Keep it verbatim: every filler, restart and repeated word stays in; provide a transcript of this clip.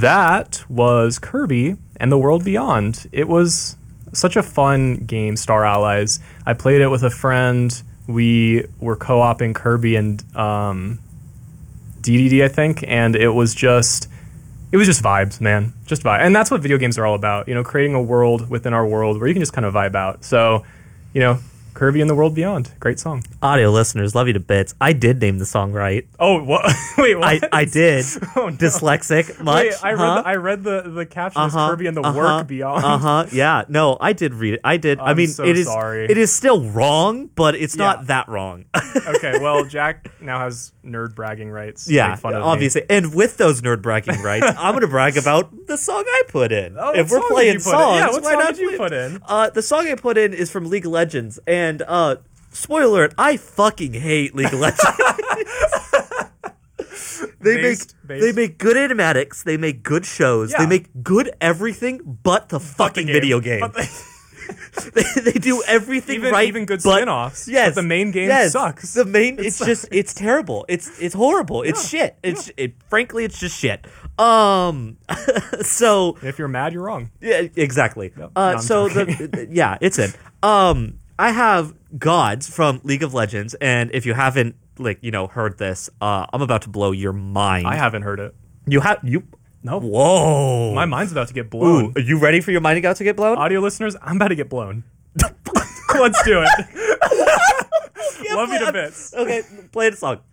that was Kirby and the World Beyond. It was such a fun game, Star Allies. I played it with a friend. We were co-oping Kirby and um, D D D, I think, and it was just it was just vibes, man, just vibe. And that's what video games are all about, you know, creating a world within our world where you can just kind of vibe out. So, you know, Kirby and the World Beyond, great song. Audio listeners, love you to bits. I did name the song right. Oh, what? Wait, what? I, I did. Oh, no. Dyslexic, much? Wait, I read, huh? the, I read the, the caption uh-huh, as Kirby and the uh-huh, Work Beyond. Uh-huh, yeah. No, I did read it. I did. I'm I mean, so it is sorry. It is still wrong, but it's Yeah. not that wrong. Okay, well, Jack now has nerd bragging rights. to Yeah, make fun of obviously. me. And with those nerd bragging rights, I'm going to brag about the song I put in. Oh, if what we're song playing did you put in? songs, Yeah, what why song not did you play- put in? Uh, the song I put in is from League of Legends, and uh, spoiler alert, I fucking hate League of Legends. They Based- make based. they make good animatics, they make good shows, Yeah. they make good everything but the fucking game. video game. But they- they, they do everything Even- right, even good but, spin-offs, Yes, but the main game yes, sucks. The main, It it's sucks. just, it's terrible. It's it's horrible. It's shit. It's it. Frankly, it's just shit. Um, so if you're mad, you're wrong. yeah, exactly. Yep. Uh, No, I'm so joking. the, the- yeah, it's in. Um, I have gods from League of Legends, and if you haven't like you know heard this, uh, I'm about to blow your mind. I haven't heard it. You have you. No. Whoa. My mind's about to get blown. Ooh, are you ready for your mind about to get blown? Audio listeners, I'm about to get blown. Let's do it. Love you to bits. Okay, play the song.